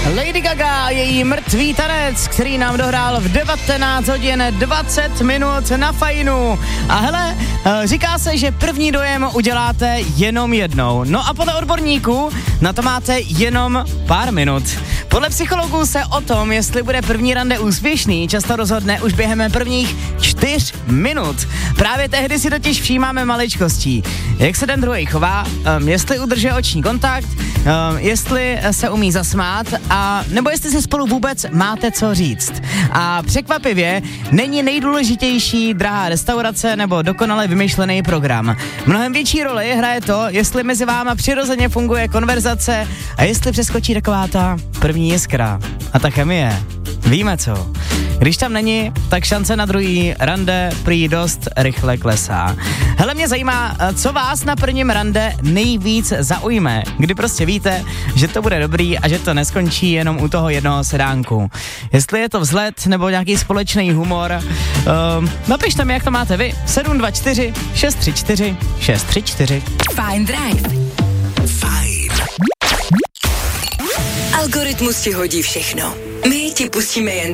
Lady Gaga a její mrtvý tanec, který nám dohrál v 19 hodin 20 minut na Fajnu. A hele, říká se, že první dojem uděláte jenom jednou. No a podle odborníků na to máte jenom pár minut. Podle psychologů se o tom, jestli bude první rande úspěšný, často rozhodne už během prvních 4 minut. Právě tehdy si totiž všímáme maličkostí. Jak se ten druhý chová, jestli udržuje oční kontakt, jestli se umí zasmát a nebo jestli se spolu vůbec máte co říct. A překvapivě není nejdůležitější drahá restaurace nebo dokonale vymyšlený program. Mnohem větší roli hraje to, jestli mezi váma přirozeně funguje konverzace a jestli přeskočí taková ta první jiskra a ta chemie. Víme co. Když tam není, tak šance na druhý rande prý dost rychle klesá. Hele, mě zajímá, co vás na prvním rande nejvíc zaujme, kdy prostě víte, že to bude dobrý a že to neskončí jenom u toho jednoho sedánku. Jestli je to vzhled nebo nějaký společný humor, napište mi, jak to máte vy. 724 634 634. Fajn Drive. Fajn. Algoritmus ti hodí všechno. My ti pustíme jen